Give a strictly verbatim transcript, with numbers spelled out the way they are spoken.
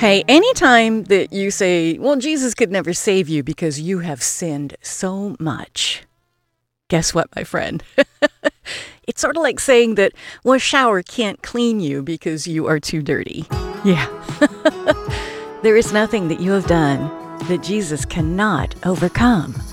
Hey, anytime that you say, well, Jesus could never save you because you have sinned so much, guess what, my friend? It's sort of like saying that, well, a shower can't clean you because you are too dirty. Yeah. There is nothing that you have done that Jesus cannot overcome.